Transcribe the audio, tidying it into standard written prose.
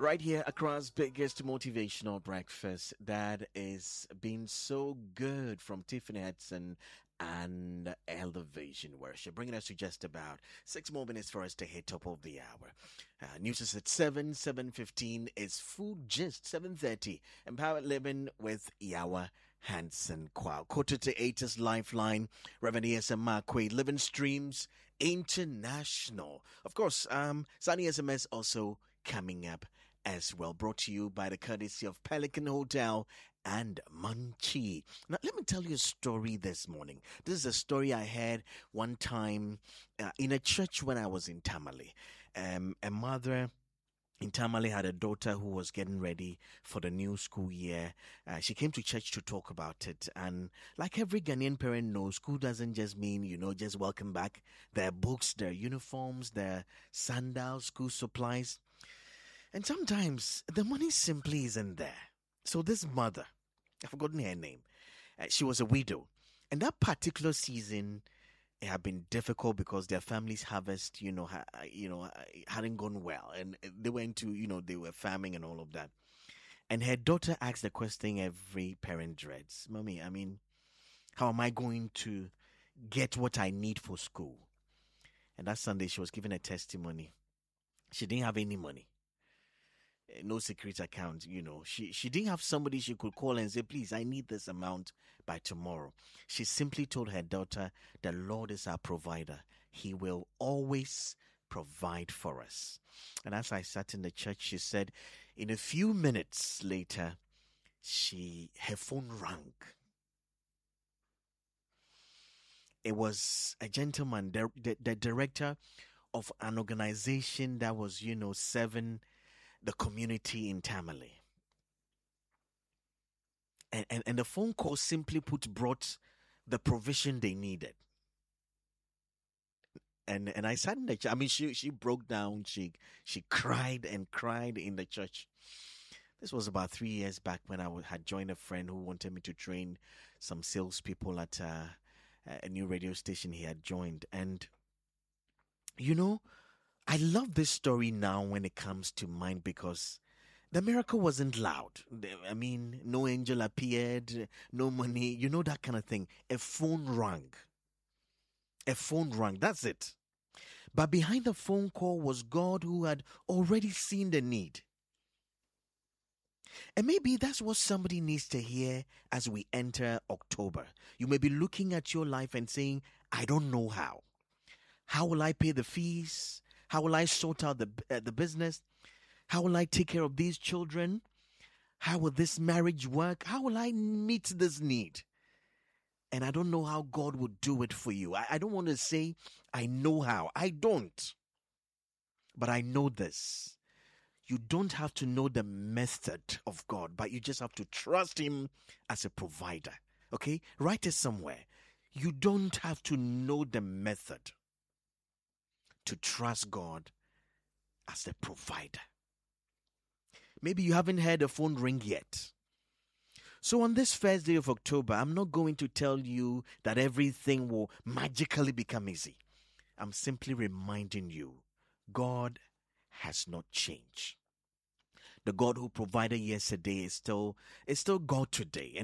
Right here across biggest motivational breakfast that is being so good from Tiffany Hudson and Elevation Worship, bringing us to just about 6 more minutes for us to hit top of the hour. News is at 7:15 is Food Gist, 7:30, Empowered Living with Yawa Hansen Kwao. Quarter to 8 is Lifeline, Reverend ESM Marquay, Living Streams International. Of course, Sunny SMS also coming up as well, brought to you by the courtesy of Pelican Hotel and Munchie. Now, let me tell you a story this morning. This is a story I had one time in a church when I was in Tamale. A mother in Tamale had a daughter who was getting ready for the new school year. She came to church to talk about it. And like every Ghanaian parent knows, school doesn't just mean, just welcome back. There are books, there are uniforms, there are sandals, school supplies. And sometimes the money simply isn't there. So this mother, I've forgotten her name, she was a widow. And that particular season, it had been difficult because their family's harvest, hadn't gone well. And they went to, they were farming and all of that. And her daughter asked the question every parent dreads. Mommy, how am I going to get what I need for school? And that Sunday, she was giving a testimony. She didn't have any money. No secret account, She didn't have somebody she could call and say, please, I need this amount by tomorrow. She simply told her daughter, the Lord is our provider. He will always provide for us. And as I sat in the church, she said, in a few minutes later, her phone rang. It was a gentleman, the director of an organization that was, serving the community in Tamale. And the phone call, simply put, brought the provision they needed. And I sat in the church. She broke down. She cried and cried in the church. This was about 3 years back when I had joined a friend who wanted me to train some salespeople at a new radio station he had joined. And, I love this story now when it comes to mind because the miracle wasn't loud. No angel appeared, no money, that kind of thing. A phone rang. That's it. But behind the phone call was God who had already seen the need. And maybe that's what somebody needs to hear as we enter October. You may be looking at your life and saying, I don't know how. How will I pay the fees? How will I sort out the business? How will I take care of these children? How will this marriage work? How will I meet this need? And I don't know how God will do it for you. I don't want to say I know how. I don't. But I know this. You don't have to know the method of God, but you just have to trust Him as a provider. Okay? Write it somewhere. You don't have to know the method to trust God as the provider. Maybe you haven't heard the phone ring yet. So on this first day of October, I'm not going to tell you that everything will magically become easy. I'm simply reminding you, God has not changed. The God who provided yesterday is still God today.